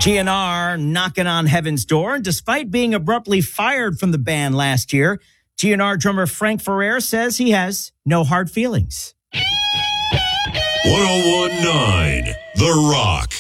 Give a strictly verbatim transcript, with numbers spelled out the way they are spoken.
G N R knocking on heaven's door. And despite being abruptly fired from the band last year, G N R drummer Frank Ferrer says he has no hard feelings. one oh one point nine The Rock.